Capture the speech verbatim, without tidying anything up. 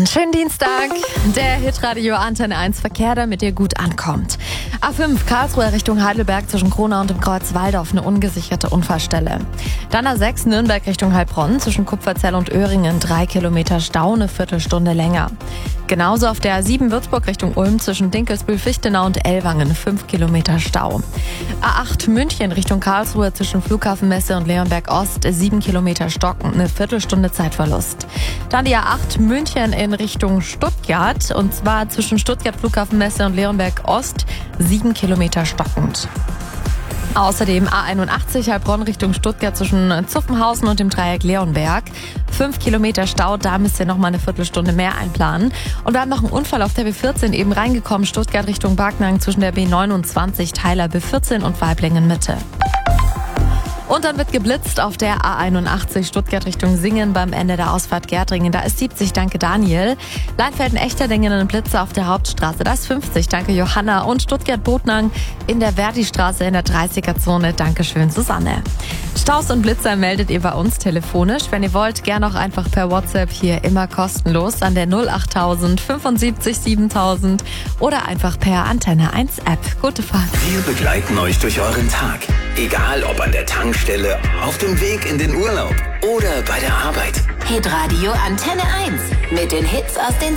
Schönen Dienstag, der Hitradio Antenne eins Verkehr, der mit dir gut ankommt. A fünf Karlsruhe Richtung Heidelberg zwischen Kronau und dem Kreuz Waldorf eine ungesicherte Unfallstelle. Dann A sechs Nürnberg Richtung Heilbronn zwischen Kupferzell und Öhringen drei Kilometer Stau, eine Viertelstunde länger. Genauso auf der A sieben Würzburg Richtung Ulm zwischen Dinkelsbühl-Fichtenau und Ellwangen fünf Kilometer Stau. A acht München Richtung Karlsruhe zwischen Flughafenmesse und Leonberg Ost sieben Kilometer Stocken, eine Viertelstunde Zeitverlust. Dann die A acht München in Richtung Stuttgart und zwar zwischen Stuttgart Flughafenmesse und Leonberg Ost sieben Kilometer stockend. Außerdem A einundachtzig Heilbronn Richtung Stuttgart zwischen Zuffenhausen und dem Dreieck Leonberg. fünf Kilometer Stau, da müsst ihr noch mal eine Viertelstunde mehr einplanen. Und wir haben noch einen Unfall auf der B vierzehn eben reingekommen. Stuttgart Richtung Backnang zwischen der B neunundzwanzig Teiler B vierzehn und Waiblingen Mitte. Und dann wird geblitzt auf der A einundachtzig Stuttgart Richtung Singen beim Ende der Ausfahrt Gärtringen. Da ist siebzig, danke Daniel. Leinfelden-Echterdingen ein Blitzer auf der Hauptstraße. Da ist fünfzig, danke Johanna. Und Stuttgart-Botnang in der Verdi-Straße in der dreißiger-Zone. Dankeschön Susanne. Staus und Blitzer meldet ihr bei uns telefonisch. Wenn ihr wollt, gerne auch einfach per WhatsApp hier immer kostenlos an der null achttausend fünfundsiebzig siebentausend oder einfach per Antenne eins App. Gute Fahrt. Wir begleiten euch durch euren Tag. Egal ob an der Tankstelle, auf dem Weg in den Urlaub oder bei der Arbeit. Hitradio Antenne eins mit den Hits aus den